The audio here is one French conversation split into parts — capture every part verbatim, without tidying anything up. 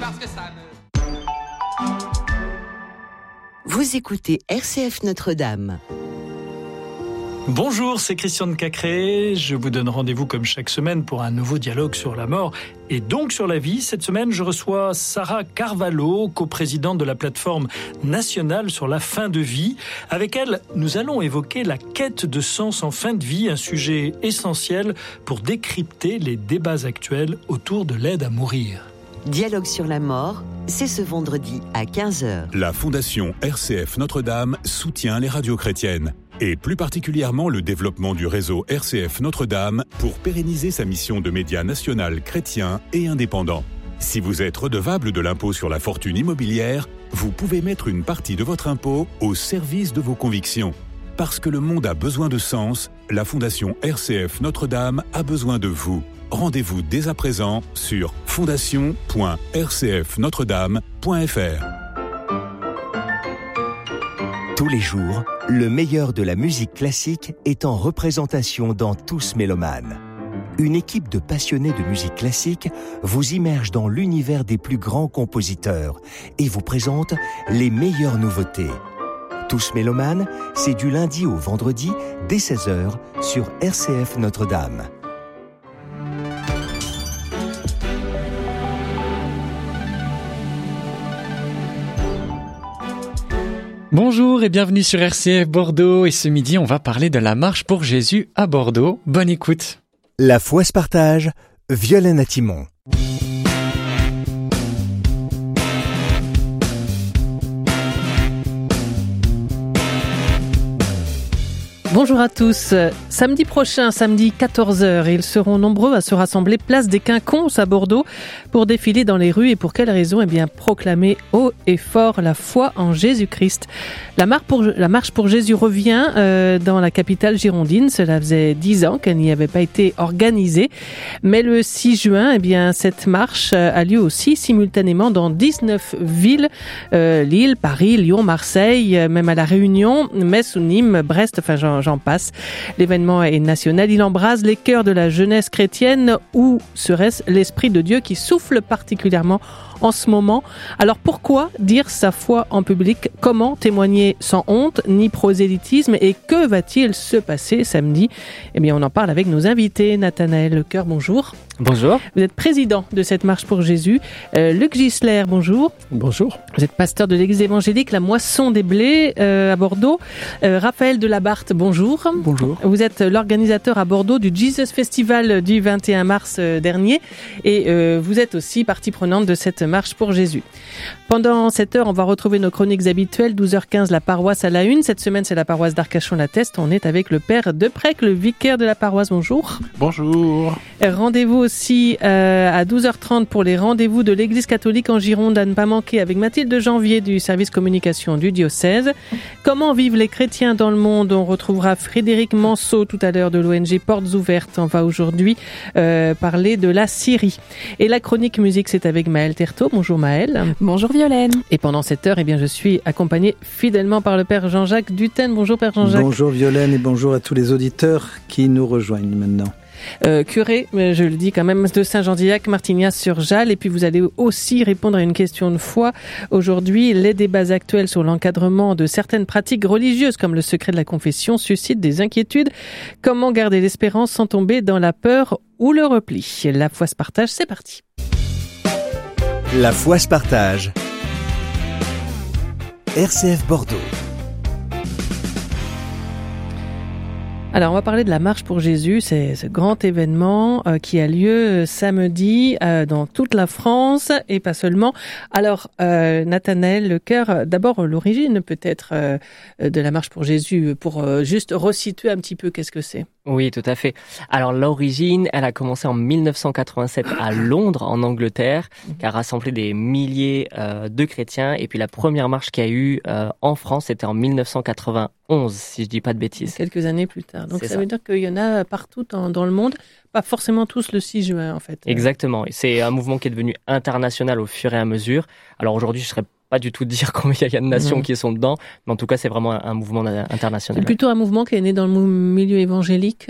parce que ça me... Vous écoutez R C F Notre-Dame. Bonjour, c'est Christian de Cacré. Je vous donne rendez-vous comme chaque semaine pour un nouveau dialogue sur la mort et donc sur la vie. Cette semaine, je reçois Sarah Carvalho, coprésidente de la plateforme nationale sur la fin de vie. Avec elle, nous allons évoquer la quête de sens en fin de vie, un sujet essentiel pour décrypter les débats actuels autour de l'aide à mourir. Dialogue sur la mort, c'est ce vendredi à quinze heures. La Fondation R C F Notre-Dame soutient les radios chrétiennes et plus particulièrement le développement du réseau R C F Notre-Dame pour pérenniser sa mission de média national chrétien et indépendant. Si vous êtes redevable de l'impôt sur la fortune immobilière, vous pouvez mettre une partie de votre impôt au service de vos convictions. Parce que le monde a besoin de sens, la Fondation R C F Notre-Dame a besoin de vous. Rendez-vous dès à présent sur fondation point r c f notre dame point f r. Tous les jours, le meilleur de la musique classique est en représentation dans Tous Mélomanes. Une équipe de passionnés de musique classique vous immerge dans l'univers des plus grands compositeurs et vous présente les meilleures nouveautés. Tous Mélomanes, c'est du lundi au vendredi dès seize heures sur R C F Notre-Dame. Bonjour et bienvenue sur R C F Bordeaux. Et ce midi, on va parler de la marche pour Jésus à Bordeaux. Bonne écoute. La foi se partage, Violaine Atimon. Bonjour à tous. Samedi prochain, samedi quatorze heures, ils seront nombreux à se rassembler place des Quinconces à Bordeaux pour défiler dans les rues. Et pour quelle raison ? Eh bien, proclamer haut et fort la foi en Jésus-Christ. La marche pour, la marche pour Jésus revient euh, dans la capitale girondine. Cela faisait dix ans qu'elle n'y avait pas été organisée. Mais le six juin, eh bien, cette marche a lieu aussi simultanément dans dix-neuf villes. Euh, Lille, Paris, Lyon, Marseille, même à La Réunion, Metz ou Nîmes, Brest, enfin j'en J'en passe. L'événement est national. Il embrase les cœurs de la jeunesse chrétienne. Ou serait-ce l'Esprit de Dieu qui souffle particulièrement en ce moment? Alors pourquoi dire sa foi en public? Comment témoigner sans honte ni prosélytisme? Et que va-t-il se passer samedi? Eh bien, on en parle avec nos invités. Nathanaël Lecoeur, bonjour. Bonjour. Vous êtes président de cette marche pour Jésus. Euh, Luc Gisler, bonjour. Bonjour. Vous êtes pasteur de l'église évangélique La Moisson des Blés euh, à Bordeaux. Euh, Raphaël Delabarthe, bonjour. Bonjour. Vous êtes l'organisateur à Bordeaux du Jesus Festival du vingt et un mars dernier et euh, vous êtes aussi partie prenante de cette marche pour Jésus. Pendant cette heure, on va retrouver nos chroniques habituelles. douze heures quinze, la paroisse à la une. Cette semaine, c'est la paroisse d'Arcachon-la-Teste. On est avec le père Deprec, le vicaire de la paroisse. Bonjour. Bonjour. Rendez-vous aussi euh, à douze heures trente pour les rendez-vous de l'Église catholique en Gironde à ne pas manquer avec Mathilde Janvier du service communication du diocèse. Comment vivent les chrétiens dans le monde? On retrouvera Frédéric Manceau tout à l'heure de l'O N G Portes Ouvertes. On va aujourd'hui euh, parler de la Syrie. Et la chronique musique, c'est avec Maëlle Terteau. Bonjour Maëlle. Bonjour Violaine. Et pendant cette heure, eh bien, je suis accompagnée fidèlement par le père Jean-Jacques Dutaine. Bonjour père Jean-Jacques. Bonjour Violaine et bonjour à tous les auditeurs qui nous rejoignent maintenant. Euh, curé, je le dis quand même, de Saint-Jean-d'Illac-Martignas-sur-Jalles. Et puis vous allez aussi répondre à une question de foi. Aujourd'hui, les débats actuels sur l'encadrement de certaines pratiques religieuses, comme le secret de la confession, suscitent des inquiétudes. Comment garder l'espérance sans tomber dans la peur ou le repli? La foi se partage, c'est parti. La foi se partage. R C F Bordeaux. Alors, on va parler de la marche pour Jésus. C'est ce grand événement euh, qui a lieu samedi euh, dans toute la France et pas seulement. Alors, euh, Nathanaël Lecoeur, d'abord l'origine peut-être euh, de la marche pour Jésus, pour euh, juste resituer un petit peu qu'est-ce que c'est. Oui, tout à fait. Alors l'origine, elle a commencé en mille neuf cent quatre-vingt-sept à Londres, en Angleterre, qui a rassemblé des milliers euh, de chrétiens. Et puis la première marche qu'il y a eu euh, en France, c'était en mille neuf cent quatre-vingt-onze, si je dis pas de bêtises. Quelques années plus tard. Donc ça, ça veut dire qu'il y en a partout dans, dans le monde, pas forcément tous le six juin en fait. Exactement. Et c'est un mouvement qui est devenu international au fur et à mesure. Alors aujourd'hui, je serais pas du tout dire combien il y a de nations mmh. qui sont dedans, mais en tout cas, c'est vraiment un, un mouvement international. C'est plutôt un mouvement qui est né dans le milieu évangélique.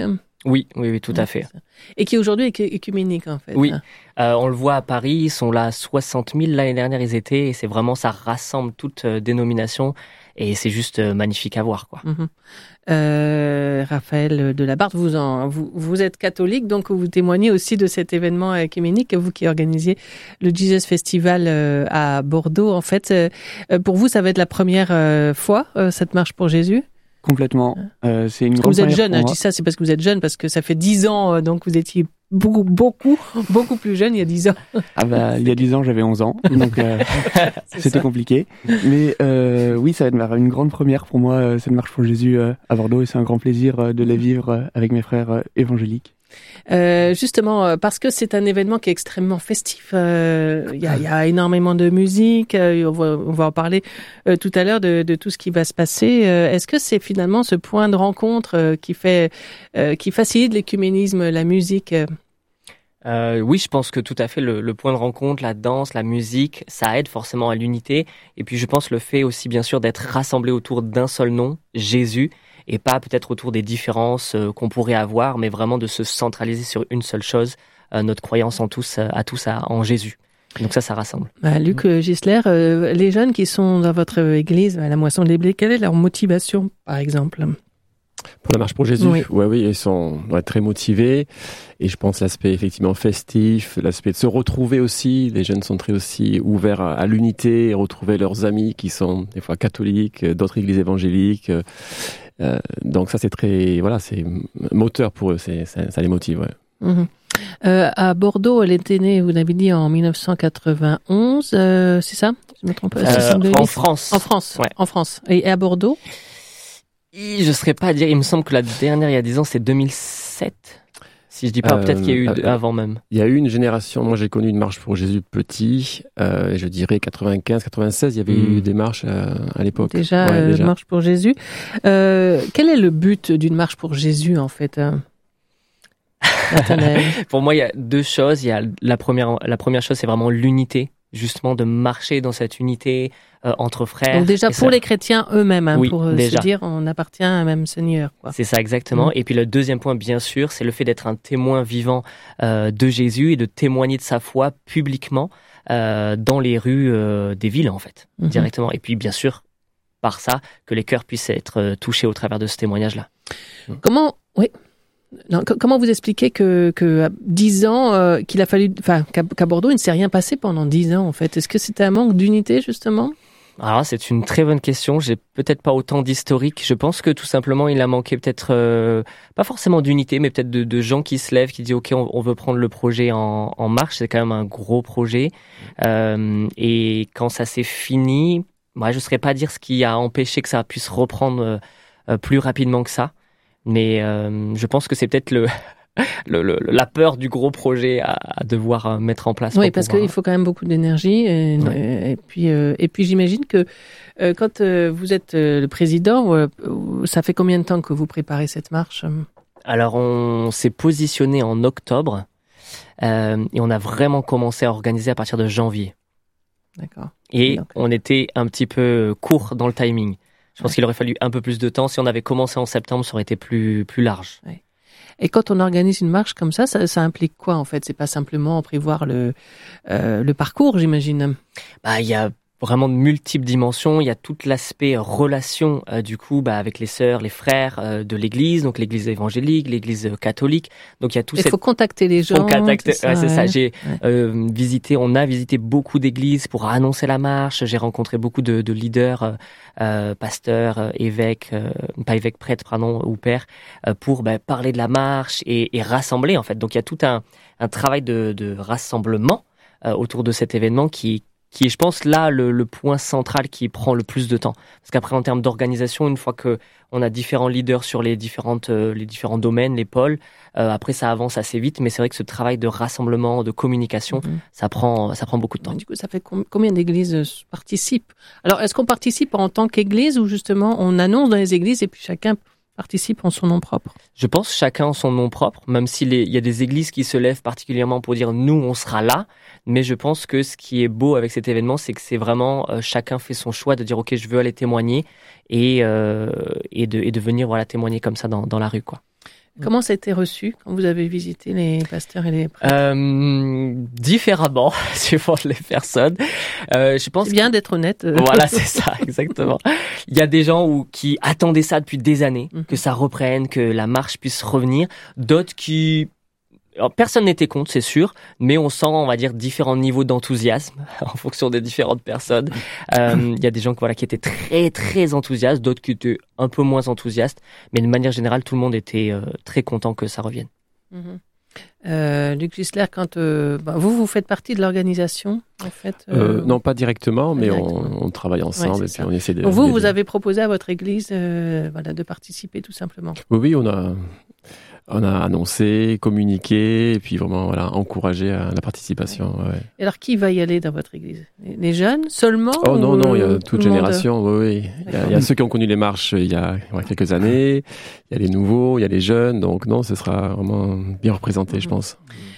Oui, oui, oui, tout à fait. Et qui aujourd'hui est écuménique, en fait. Oui, euh, on le voit à Paris, ils sont là soixante mille, l'année dernière ils étaient, et c'est vraiment, ça rassemble toute euh, dénomination, et c'est juste euh, magnifique à voir, quoi. Mm-hmm. Euh, Raphaël Delabarthe, vous, en, vous, vous êtes catholique, donc vous témoignez aussi de cet événement écuménique, vous qui organisez le Jesus Festival euh, à Bordeaux. En fait, euh, pour vous, ça va être la première euh, fois, euh, cette marche pour Jésus? Complètement. Euh, c'est une parce que grande vous êtes jeune, pour je dis ça, c'est parce que vous êtes jeune, parce que ça fait dix ans, euh, donc vous étiez beaucoup, beaucoup, beaucoup plus jeune il y a dix ans. Ah bah, il y a dix ans, j'avais onze ans, donc euh, c'était ça. Compliqué. Mais euh, oui, ça va être une grande première pour moi, euh, cette marche pour Jésus euh, à Bordeaux, et c'est un grand plaisir euh, de la vivre euh, avec mes frères euh, évangéliques. Euh, justement, parce que c'est un événement qui est extrêmement festif. Il euh, y, a, y a énormément de musique. Euh, on, va, on va en parler euh, tout à l'heure de, de tout ce qui va se passer. Euh, est-ce que c'est finalement ce point de rencontre euh, qui fait, euh, qui facilite l'écuménisme, la musique? Euh, oui, je pense que tout à fait, le, le point de rencontre, la danse, la musique, ça aide forcément à l'unité. Et puis je pense le fait aussi, bien sûr, d'être rassemblés autour d'un seul nom, Jésus, et pas peut-être autour des différences euh, qu'on pourrait avoir, mais vraiment de se centraliser sur une seule chose, euh, notre croyance en tous, euh, à tous à, en Jésus. Donc ça, ça rassemble. Bah, Luc mmh. Gisler, euh, les jeunes qui sont dans votre église, à la Moisson de les Blés, quelle est leur motivation, par exemple? Pour la marche pour Jésus, oui, ouais, oui, ils sont ouais, très motivés. Et je pense l'aspect effectivement festif, l'aspect de se retrouver aussi. Les jeunes sont très aussi ouverts à, à l'unité et retrouver leurs amis qui sont des fois catholiques, d'autres églises évangéliques. Euh, donc ça, c'est très, voilà, c'est moteur pour eux. C'est, ça, ça les motive. Ouais. Mmh. Euh, à Bordeaux, elle était née, vous l'avez dit, en mille neuf cent quatre-vingt-onze. Euh, c'est ça? Je me trompe pas. Euh, en France. En France. Ouais. En France. Et à Bordeaux? Je ne saurais pas à dire, il me semble que la dernière, il y a dix ans, c'est deux mille sept. Si je dis pas, euh, peut-être qu'il y a eu euh, avant même. Il y a eu une génération, moi j'ai connu une marche pour Jésus petit, euh, je dirais quatre-vingt-quinze, quatre-vingt-seize, il y avait mmh. eu des marches à, à l'époque. Déjà, ouais, euh, déjà. Marche pour Jésus. Euh, quel est le but d'une marche pour Jésus, en fait, hein? Pour moi, il y a deux choses. Il y a la première, la première chose, c'est vraiment l'unité. Justement de marcher dans cette unité euh, entre frères. Donc déjà pour sœurs. Les chrétiens eux-mêmes, hein, oui, pour déjà. se dire on appartient à un même Seigneur, quoi. C'est ça exactement. Mmh. Et puis le deuxième point, bien sûr, c'est le fait d'être un témoin vivant euh, de Jésus et de témoigner de sa foi publiquement euh, dans les rues euh, des villes, en fait, mmh. directement. Et puis bien sûr, par ça, que les cœurs puissent être euh, touchés au travers de ce témoignage-là. Mmh. Comment, oui. Non, comment vous expliquez que, que à dix ans, euh, qu'il a fallu, enfin, qu'à, qu'à Bordeaux, il ne s'est rien passé pendant dix ans, en fait? Est-ce que c'était un manque d'unité, justement? Alors, c'est une très bonne question. J'ai peut-être pas autant d'historique. Je pense que tout simplement, il a manqué peut-être, euh, pas forcément d'unité, mais peut-être de, de gens qui se lèvent, qui disent, OK, on, on veut prendre le projet en, en marche. C'est quand même un gros projet. Euh, et quand ça s'est fini, moi, je ne saurais pas dire ce qui a empêché que ça puisse reprendre euh, plus rapidement que ça. Mais euh, je pense que c'est peut-être le, le, le la peur du gros projet à, à devoir mettre en place. Oui, parce pouvoir... qu'il faut quand même beaucoup d'énergie. Et, ouais. et puis, euh, et puis j'imagine que euh, quand euh, vous êtes euh, le président, euh, ça fait combien de temps que vous préparez cette marche? Alors, on s'est positionné en octobre euh, et on a vraiment commencé à organiser à partir de janvier. D'accord. Et Donc... on était un petit peu court dans le timing. Je pense ouais. qu'il aurait fallu un peu plus de temps. Si on avait commencé en septembre, ça aurait été plus, plus large. Ouais. Et quand on organise une marche comme ça, ça, ça implique quoi, en fait? C'est pas simplement prévoir le, euh, le parcours, j'imagine. Bah, il y a vraiment de multiples dimensions. Il y a tout l'aspect relation, euh, du coup, bah, avec les sœurs, les frères euh, de l'église, donc l'église évangélique, l'église catholique. Donc il y a tout. Il cette... faut contacter les gens. Faut contacter... ça, ouais, c'est ouais. ça. J'ai ouais. euh, visité, on a visité beaucoup d'églises pour annoncer la marche. J'ai rencontré beaucoup de, de leaders, euh, euh, pasteurs, euh, évêques, euh, pas évêques, prêtres, pardon, ou pères, euh, pour bah, parler de la marche et, et rassembler en fait. Donc il y a tout un, un travail de, de rassemblement euh, autour de cet événement qui qui est, je pense, là, le, le point central qui prend le plus de temps. Parce qu'après, en termes d'organisation, une fois que on a différents leaders sur les différentes, euh, les différents domaines, les pôles, euh, après, ça avance assez vite. Mais c'est vrai que ce travail de rassemblement, de communication, mmh. ça prend, ça prend beaucoup de temps. Du coup, ça fait com- combien d'églises participent? Alors, est-ce qu'on participe en tant qu'église ou justement, on annonce dans les églises et puis chacun participe en son nom propre? Je pense chacun en son nom propre, même s'il y a des églises qui se lèvent particulièrement pour dire nous on sera là, mais je pense que ce qui est beau avec cet événement, c'est que c'est vraiment euh, chacun fait son choix de dire ok je veux aller témoigner et euh, et de et de venir voilà témoigner comme ça dans dans la rue quoi. Comment ça a été reçu quand vous avez visité les pasteurs et les prêtres? Euh, différemment, suivant les personnes. Euh, je pense c'est bien d'être honnête. Voilà, c'est ça, exactement. Il y a des gens où, qui attendaient ça depuis des années, mm-hmm. que ça reprenne, que la marche puisse revenir. D'autres qui... Alors, personne n'était contre, c'est sûr, mais on sent, on va dire, différents niveaux d'enthousiasme en fonction des différentes personnes. Euh, il y a des gens voilà, qui étaient très, très enthousiastes, d'autres qui étaient un peu moins enthousiastes, mais de manière générale, tout le monde était euh, très content que ça revienne. Mm-hmm. Euh, Luc Gisler, quand euh, bah, vous, vous faites partie de l'organisation, en fait euh... Euh, Non, pas directement, mais directement. On, on travaille ensemble ouais, et puis on essaie de... Donc vous, vous avez proposé à votre église euh, voilà, de participer, tout simplement. Oui, oui, on a... On a annoncé, communiqué, et puis vraiment voilà, encouragé à la participation. Ouais. Et alors, qui va y aller dans votre église? Les jeunes seulement? Oh non, non, il y a tout toute génération. Oui, oui. Il y, a, il y a ceux qui ont connu les marches il y a, il y a quelques années, il y a les nouveaux, il y a les jeunes. Donc non, ce sera vraiment bien représenté, je pense.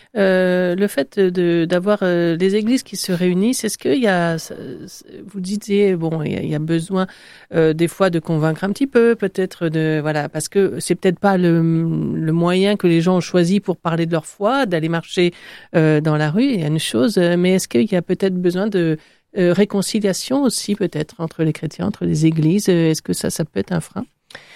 Euh, le fait de d'avoir euh, des églises qui se réunissent, est-ce qu'il y a, vous disiez bon, il y a, il y a besoin euh, des fois de convaincre un petit peu, peut-être de voilà, parce que c'est peut-être pas le le moyen que les gens ont choisi pour parler de leur foi, d'aller marcher euh, dans la rue. Il y a une chose, mais est-ce qu'il y a peut-être besoin de euh, réconciliation aussi, peut-être entre les chrétiens, entre les églises? Est-ce que ça, ça peut être un frein?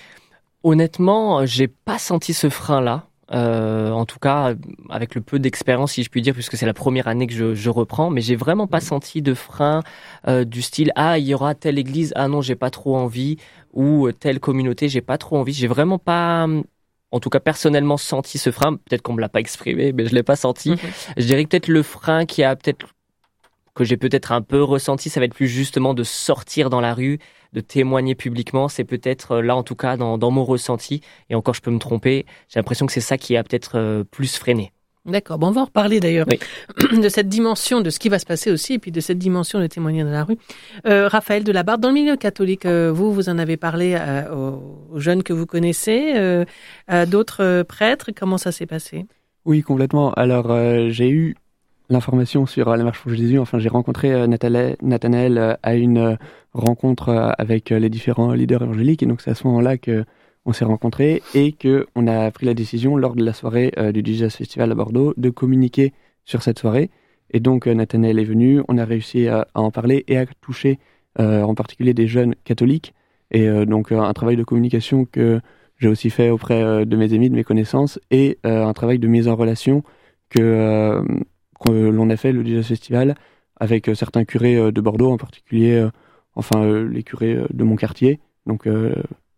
Honnêtement, j'ai pas senti ce frein-là. Euh, en tout cas, avec le peu d'expérience, si je puis dire, puisque c'est la première année que je, je reprends, mais j'ai vraiment pas senti de frein euh, du style ah il y aura telle église, ah non j'ai pas trop envie, ou telle communauté j'ai pas trop envie. J'ai vraiment pas, en tout cas personnellement senti ce frein. Peut-être qu'on me l'a pas exprimé, mais je l'ai pas senti. Mm-hmm. Je dirais que peut-être le frein qui a peut-être que j'ai peut-être un peu ressenti, ça va être plus justement de sortir dans la rue, de témoigner publiquement. C'est peut-être là, en tout cas, dans, dans mon ressenti, et encore je peux me tromper, j'ai l'impression que c'est ça qui a peut-être euh, plus freiné. D'accord, bon, on va en reparler d'ailleurs, oui. de cette dimension, de ce qui va se passer aussi, et puis de cette dimension de témoigner dans la rue. Euh, Raphaël Delabarde, dans le milieu catholique, euh, vous, vous en avez parlé euh, aux, aux jeunes que vous connaissez, euh, à d'autres euh, prêtres, comment ça s'est passé? Oui, complètement. Alors, euh, j'ai eu l'information sur euh, la marche pour Jésus. Enfin, j'ai rencontré euh, Nathanaël, Nathanaël euh, à une euh, rencontre euh, avec euh, les différents leaders évangéliques, et donc c'est à ce moment-là que on s'est rencontrés et que on a pris la décision lors de la soirée euh, du Jazz Festival à Bordeaux de communiquer sur cette soirée. Et donc euh, Nathanaël est venu, on a réussi à, à en parler et à toucher euh, en particulier des jeunes catholiques. Et euh, donc euh, un travail de communication que j'ai aussi fait auprès euh, de mes amis, de mes connaissances, et euh, un travail de mise en relation que euh, que l'on a fait le Jazz Festival avec euh, certains curés euh, de Bordeaux, en particulier, euh, enfin euh, les curés euh, de mon quartier, donc euh,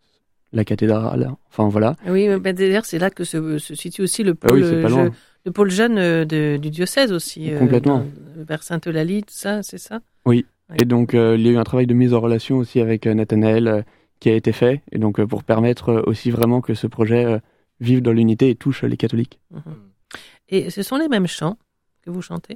la cathédrale, enfin voilà. Oui, ben d'ailleurs c'est là que se, se situe aussi le pôle, ah oui, je, le pôle jeune de, du diocèse aussi. Complètement. Euh, dans, vers Sainte-Eulalie, tout ça, c'est ça? Oui, oui. Et donc euh, il y a eu un travail de mise en relation aussi avec euh, Nathanaël euh, qui a été fait, et donc euh, pour permettre euh, aussi vraiment que ce projet euh, vive dans l'unité et touche euh, les catholiques. Mmh. Et ce sont les mêmes chants que vous chantez?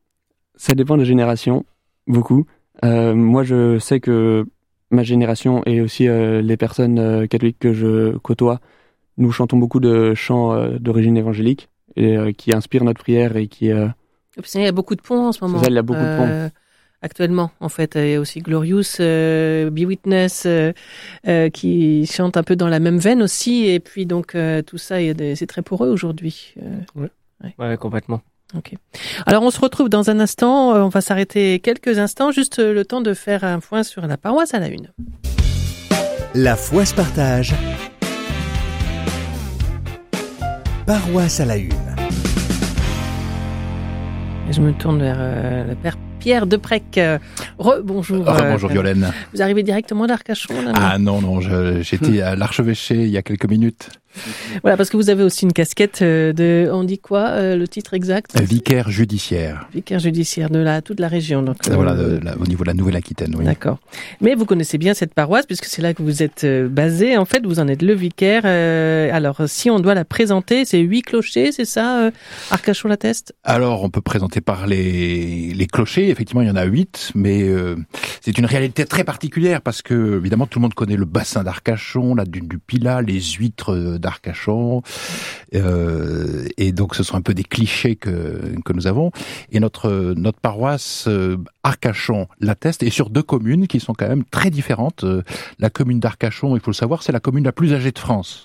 Ça dépend des générations, beaucoup. Euh, moi, je sais que ma génération et aussi euh, les personnes euh, catholiques que je côtoie, nous chantons beaucoup de chants euh, d'origine évangélique et euh, qui inspirent notre prière et qui... Euh... Il y a beaucoup de ponts en ce moment. C'est ça, il y a beaucoup euh, de ponts. Actuellement, en fait, il y a aussi Glorious, euh, Be Witness, euh, euh, qui chantent un peu dans la même veine aussi. Et puis donc, euh, tout ça, il y a des... c'est très pour eux aujourd'hui. Euh, ouais. Ouais. ouais, complètement. Ok. Alors on se retrouve dans un instant, on va s'arrêter quelques instants, juste le temps de faire un point sur la paroisse à la une. La foi se partage. Paroisse à la une. Et je me tourne vers euh, le père Pierre Deprec. Re-bonjour. Euh, bonjour euh, Violaine. Vous arrivez directement d'Arcachon là, Ah non, non, je, j'étais à l'archevêché il y a quelques minutes. Voilà, parce que vous avez aussi une casquette de, on dit quoi, euh, le titre exact? Vicaire judiciaire. Vicaire judiciaire de la, toute la région. Donc, euh, voilà, de, la, au niveau de la Nouvelle-Aquitaine, oui. D'accord. Mais vous connaissez bien cette paroisse, puisque c'est là que vous êtes basé. En fait, vous en êtes le vicaire. Euh, alors, si on doit la présenter, c'est huit clochers, c'est ça, euh, Arcachon-la-Teste? Alors, on peut présenter par les, les clochers. Effectivement, il y en a huit, mais euh, c'est une réalité très particulière parce que, évidemment, tout le monde connaît le bassin d'Arcachon, la dune du Pilat, les huîtres d'Arcachon, euh, et donc ce sont un peu des clichés que que nous avons. Et notre notre paroisse euh, Arcachon-la-Teste est sur deux communes qui sont quand même très différentes. Euh, la commune d'Arcachon, il faut le savoir, c'est la commune la plus âgée de France.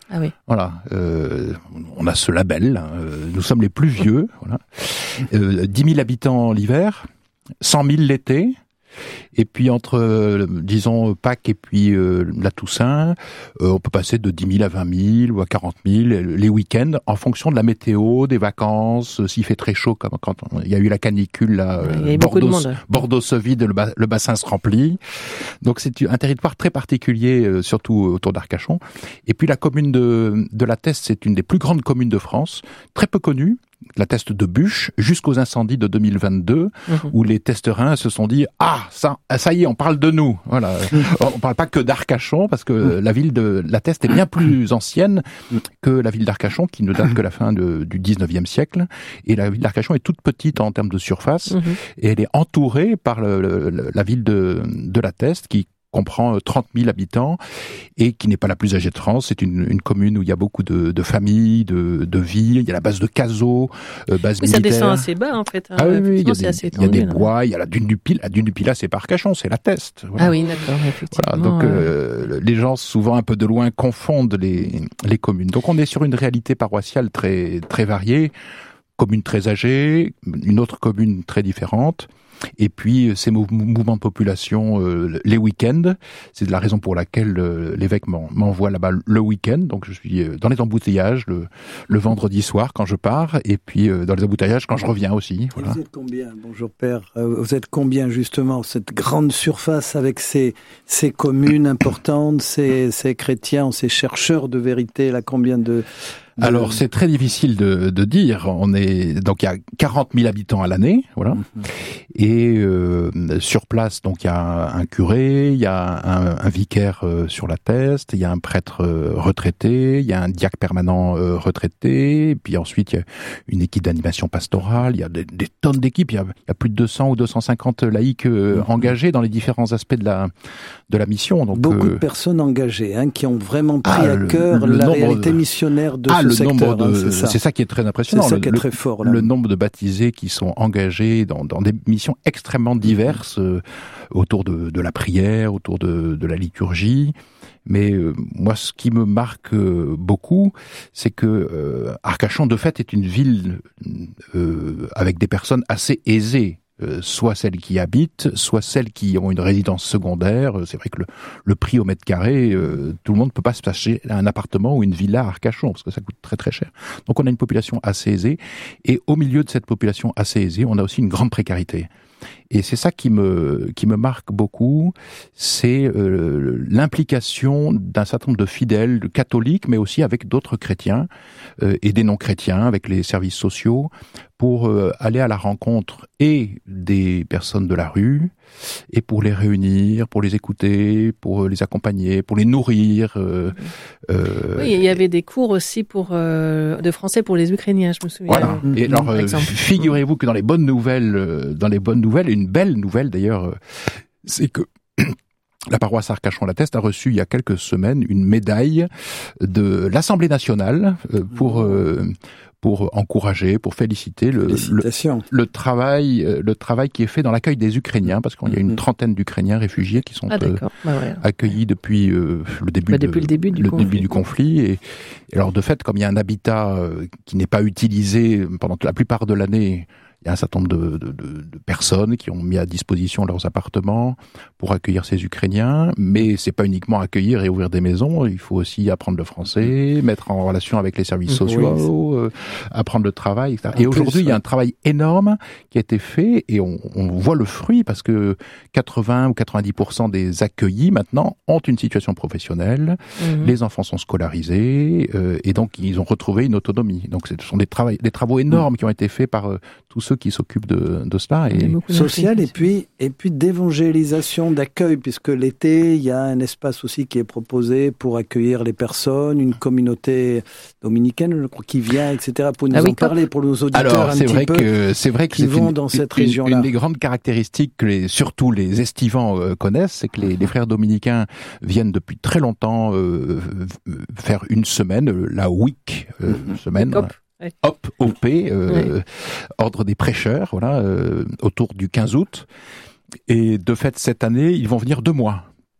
Ah oui. Voilà, euh, on a ce label. Euh, nous sommes les plus vieux. Voilà, euh, dix mille habitants l'hiver, cent mille l'été. Et puis entre, euh, disons, Pâques et puis euh, la Toussaint, euh, on peut passer de dix mille à vingt mille ou à quarante mille les week-ends en fonction de la météo, des vacances, s'il fait très chaud, comme quand on, il y a eu la canicule, là, euh, Bordeaux, Bordeaux se vide, le, ba- le bassin se remplit. Donc c'est un territoire très particulier, euh, surtout autour d'Arcachon. Et puis la commune de, de la Teste, c'est une des plus grandes communes de France, très peu connue. La Teste de Bûche, jusqu'aux incendies de deux mille vingt-deux, mmh. où les Testerins se sont dit « Ah, ça, ça y est, on parle de nous !» Voilà. On parle pas que d'Arcachon, parce que mmh. la ville de la Teste est bien plus ancienne que la ville d'Arcachon, qui ne date que la fin de, du dix-neuvième siècle. Et la ville d'Arcachon est toute petite en termes de surface, mmh. et elle est entourée par le, le, la ville de, de la Teste, qui comprend trente mille habitants et qui n'est pas la plus âgée de France. C'est une, une commune où il y a beaucoup de, de familles, de, de villes. Il y a la base de Cazaux, euh, base Mais militaire. Ça descend assez bas, en fait. Hein. Ah oui, oui, il y a des, assez il y a des là. bois, il y a la dune du Pilat. La dune du Pilat, c'est pas Arcachon, c'est la Teste. Voilà. Ah oui, d'accord, effectivement. Voilà, donc euh, les gens, souvent un peu de loin, confondent les, les communes. Donc on est sur une réalité paroissiale très, très variée. Commune très âgée, une autre commune très différente. Et puis ces mou- mouvements de population euh, les week-ends, c'est la raison pour laquelle euh, l'évêque m'en, m'envoie là-bas le week-end. Donc je suis euh, dans les embouteillages le, le vendredi soir quand je pars, et puis euh, dans les embouteillages quand je reviens aussi. Voilà. Vous êtes combien, bonjour père, euh, vous êtes combien justement, cette grande surface avec ces, ces communes importantes, ces, ces chrétiens, ces chercheurs de vérité, là combien de... De... Alors c'est très difficile de, de dire. On est donc il y a quarante mille habitants à l'année, voilà. Mm-hmm. Et euh, sur place, donc il y a un curé, il y a un, un vicaire euh, sur la Teste, il y a un prêtre euh, retraité, il y a un diacre permanent euh, retraité. Et puis ensuite il y a une équipe d'animation pastorale. Il y a des, des tonnes d'équipes. Il y a, il y a plus de deux cents ou deux cent cinquante laïcs euh, mm-hmm. engagés dans les différents aspects de la de la mission. Donc beaucoup euh, de personnes engagées, hein, qui ont vraiment pris ah, à cœur le, le la réalité de... missionnaire de ah, ce le secteur. Nombre de... hein, c'est, ça. c'est ça qui est très impressionnant. C'est ça le, qui est très fort. Là. Le nombre de baptisés qui sont engagés dans, dans des missions extrêmement diverses euh, autour de, de la prière, autour de, de la liturgie. Mais euh, moi, ce qui me marque euh, beaucoup, c'est que euh, Arcachon, de fait, est une ville euh, avec des personnes assez aisées. Euh, soit celles qui habitent, soit celles qui ont une résidence secondaire. C'est vrai que le, le prix au mètre carré, euh, tout le monde ne peut pas se passer un appartement ou une villa à Arcachon, parce que ça coûte très très cher. Donc on a une population assez aisée, et au milieu de cette population assez aisée, on a aussi une grande précarité. Et c'est ça qui me qui me marque beaucoup, c'est euh, l'implication d'un certain nombre de fidèles, de catholiques, mais aussi avec d'autres chrétiens euh, et des non-chrétiens, avec les services sociaux, pour euh, aller à la rencontre et des personnes de la rue, et pour les réunir, pour les écouter, pour les accompagner, pour les nourrir. Euh, euh, oui, il y avait des cours aussi pour euh, de français pour les Ukrainiens, je me souviens. Voilà. Et alors, euh, figurez-vous que dans les bonnes nouvelles, euh, dans les bonnes nouvelles, une belle nouvelle d'ailleurs, euh, c'est que la paroisse Arcachon-la-Teste a reçu il y a quelques semaines une médaille de l'Assemblée nationale euh, pour euh, pour encourager, pour féliciter le le, le travail le travail qui est fait dans l'accueil des Ukrainiens, parce qu'il y a une trentaine d'Ukrainiens réfugiés qui sont ah, euh, bah ouais. accueillis depuis euh, le début bah, depuis de, le début du le conflit. début du conflit et, et alors de fait, comme il y a un habitat euh, qui n'est pas utilisé pendant la plupart de l'année, il y a un certain nombre de, de, de, de personnes qui ont mis à disposition leurs appartements pour accueillir ces Ukrainiens, mais c'est pas uniquement accueillir et ouvrir des maisons, il faut aussi apprendre le français, mettre en relation avec les services sociaux, oui, euh, apprendre le travail, et cetera. En et aujourd'hui, plus, il y a un travail énorme qui a été fait et on, on voit le fruit parce que quatre-vingts ou quatre-vingt-dix pour cent des accueillis maintenant ont une situation professionnelle, mmh. les enfants sont scolarisés euh, et donc ils ont retrouvé une autonomie. Donc ce sont des, travaux, des travaux énormes mmh. qui ont été faits par euh, tous ceux qui s'occupent de, de cela. Et social et puis, et puis d'évangélisation, d'accueil, puisque l'été, il y a un espace aussi qui est proposé pour accueillir les personnes, une communauté dominicaine, je crois, qui vient, et cetera, pour nous ah oui, en parler, pour nos auditeurs. Alors, un c'est petit vrai peu, que c'est vrai que qui c'est vont une, dans cette une, région-là. Une des grandes caractéristiques que les, surtout les estivants euh, connaissent, c'est que les, les frères dominicains viennent depuis très longtemps euh, faire une semaine, la week euh, mm-hmm. semaine. Hop. Ouais. Hop, O P, euh, ouais. ordre des prêcheurs, voilà, euh, autour du quinze août. Et de fait, cette année, ils vont venir deux mois.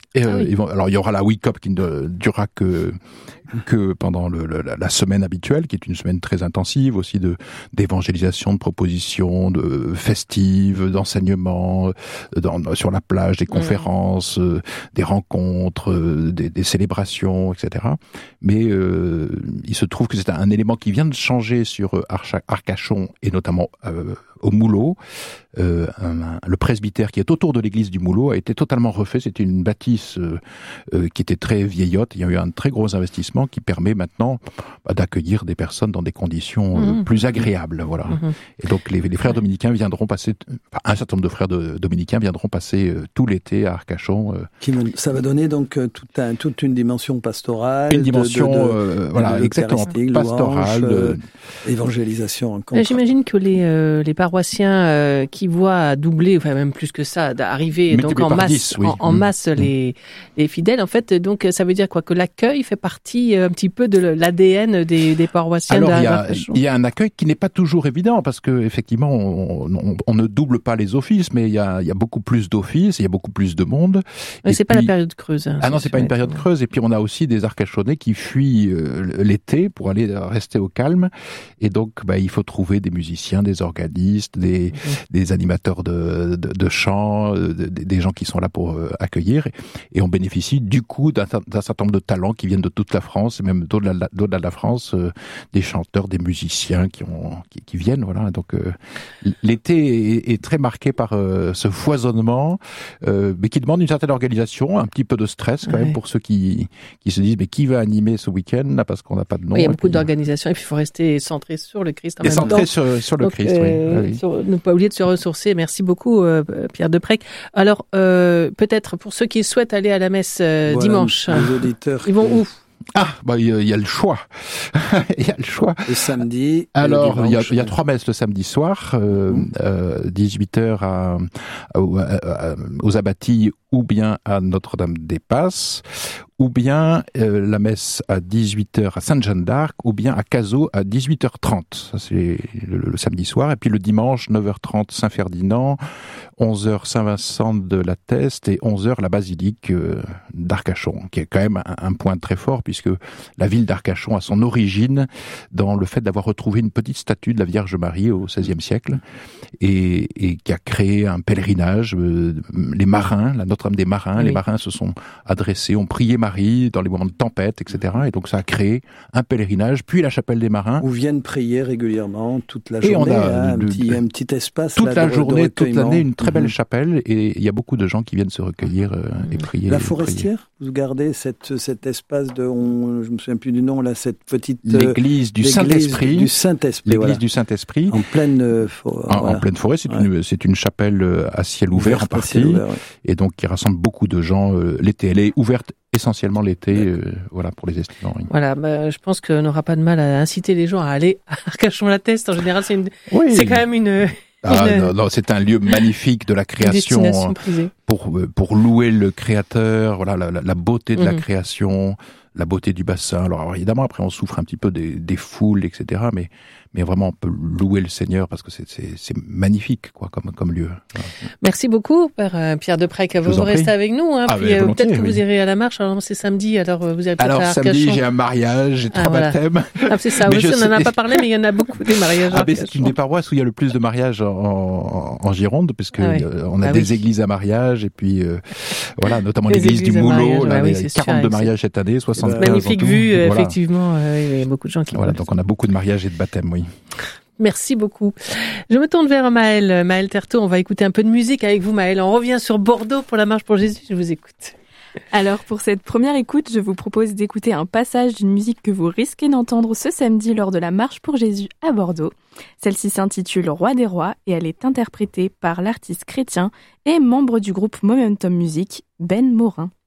Et, euh, Ah oui. ils vont, alors il y aura la Week Up qui ne durera que que pendant le, le, la semaine habituelle, qui est une semaine très intensive aussi de d'évangélisation, de propositions, de festives, d'enseignements, dans, sur la plage, des conférences, mmh. euh, des rencontres, euh, des, des célébrations, et cetera. Mais euh, il se trouve que c'est un élément qui vient de changer sur euh, Archa, Arcachon et notamment euh, au Moulot. Euh, un, un, le presbytère qui est autour de l'église du Moulot a été totalement refait. C'était une bâtisse euh, euh, qui était très vieillotte. Il y a eu un très gros investissement qui permet maintenant bah, d'accueillir des personnes dans des conditions euh, mmh. plus agréables. Voilà. Mmh. Et donc les, les frères dominicains viendront passer, enfin, un certain nombre de frères de, dominicains viendront passer euh, tout l'été à Arcachon. Euh. Qui, ça va donner donc euh, tout un, toute une dimension pastorale. Une dimension, de, de, de, euh, voilà, exactement, pastorale, louange, euh, de... évangélisation. En contre. J'imagine que les, euh, les paroissiens euh, qui voient doubler, enfin même plus que ça, d'arriver donc en masse, dix, oui. en, en masse mmh. les, les fidèles. En fait, donc ça veut dire quoi, que l'accueil fait partie un petit peu de l'A D N des, des paroissiens. Alors de il y a, il y a un accueil qui n'est pas toujours évident parce que effectivement on, on, on ne double pas les offices, mais il y a, il y a beaucoup plus d'offices, il y a beaucoup plus de monde. Mais c'est puis... pas la période creuse. Hein, ah non, c'est pas une période creuse. Et puis on a aussi des Arcachonnais qui fuient euh, l'été pour aller rester au calme. Et donc bah, il faut trouver des musiciens, des organistes, des, mmh. des animateurs de, de, de chant, de, de, des gens qui sont là pour euh, accueillir. Et on bénéficie du coup d'un, d'un certain nombre de talents qui viennent de toute la France et même d'au-delà de la, d'au-delà de la France, euh, des chanteurs, des musiciens qui, ont, qui, qui viennent. Voilà. Donc euh, l'été est, est très marqué par euh, ce foisonnement, euh, mais qui demande une certaine organisation, un petit peu de stress quand ouais. même pour ceux qui, qui se disent mais qui va animer ce week-end là parce qu'on n'a pas de nom. Oui, il y a beaucoup puis, d'organisation et puis il faut rester centré sur le Christ en et même centré temps. sur, sur le Donc, Christ, euh, oui. oui. Sur, ne pas oublier de se ressourcer. Merci beaucoup euh, Pierre Deprec. Alors euh, peut-être pour ceux qui souhaitent aller à la messe euh, voilà, dimanche, les auditeurs ils vont où? Ah, bah il y, y a le choix. Il y a le choix. Le samedi. Alors, il y, y a trois messes le samedi soir, euh, mmh. euh, dix-huit heures à, à, à, à, aux Abattis ou bien à Notre-Dame-des-Passes, ou bien euh, la messe à dix-huit heures à Sainte-Jeanne d'Arc, ou bien à Cazaux à dix-huit heures trente. Ça, c'est le, le samedi soir. Et puis le dimanche, neuf heures trente, Saint-Ferdinand, onze heures Saint-Vincent de la Teste et onze heures la basilique euh, d'Arcachon, qui est quand même un, un point très fort, puisque la ville d'Arcachon a son origine dans le fait d'avoir retrouvé une petite statue de la Vierge Marie au seizième siècle, et, et qui a créé un pèlerinage. Euh, les marins, la Notre-Dame des Marins, oui. les marins se sont adressés, ont prié Marie dans les moments de tempête, et cetera. Et donc ça a créé un pélerinage, puis la chapelle des Marins. Où viennent prier régulièrement toute la journée, et on a hein, le, un, petit, un petit espace. Toute là, la de, journée, de toute l'année, une très belle mmh. chapelle, et il y a beaucoup de gens qui viennent se recueillir euh, et prier. La Forestière, prier. Vous gardez cette, cet espace de, on, je me souviens plus du nom, là, cette petite... L'église du Saint-Esprit. Du Saint-Esprit, L'église voilà. du Saint-Esprit. En pleine euh, forêt. En, voilà. en pleine forêt, c'est, ouais. une, c'est une chapelle à ciel ouvert, ouvert en partie, ouvert, ouais. et donc qui rassemble beaucoup de gens euh, l'été. Elle est ouverte essentiellement l'été, euh, voilà, pour les estivants. Oui. Voilà, bah, je pense qu'on n'aura pas de mal à inciter les gens à aller à Arcachon-la-Teste. En général, c'est, une, oui. c'est quand même une... Ah, une non, non, c'est un lieu magnifique de la création pour pour louer le créateur, voilà la, la, la beauté de mmh. la création, la beauté du bassin. Alors, alors évidemment après on souffre un petit peu des, des foules, et cetera. Mais mais vraiment on peut louer le Seigneur parce que c'est c'est, c'est magnifique quoi comme comme lieu. Voilà. Merci beaucoup Père Pierre Deprec. Vous, vous restez avec nous, hein. Ah, puis euh, peut-être que oui. vous irez à la marche. Alors c'est samedi, alors vous irez peut-être alors, à samedi Arcachon. j'ai un mariage, j'ai trois ah, voilà. baptêmes. Ah, c'est ça. Aussi, on n'en a pas parlé, mais il y en a beaucoup des mariages. Ah, mais c'est une des paroisses où il y a le plus de mariages en, en, en Gironde, parce que ah, oui. euh, on a ah, des oui. églises à mariage et puis euh, voilà, notamment les l'église du Moulot, là, oui, quarante-deux sûr, mariages cette année, soixante-quinze. Magnifique vue, voilà. Effectivement, euh, il y a beaucoup de gens qui. Voilà, donc on a beaucoup de mariages et de baptêmes, oui. Merci beaucoup. Je me tourne vers Maëlle. Maëlle Terthaud, on va écouter un peu de musique avec vous, Maëlle. On revient sur Bordeaux pour la marche pour Jésus. Je vous écoute. Alors, pour cette première écoute, je vous propose d'écouter un passage d'une musique que vous risquez d'entendre ce samedi lors de la marche pour Jésus à Bordeaux. Celle-ci s'intitule Roi des Rois et elle est interprétée par l'artiste chrétien et membre du groupe Momentum Music, Ben Morin.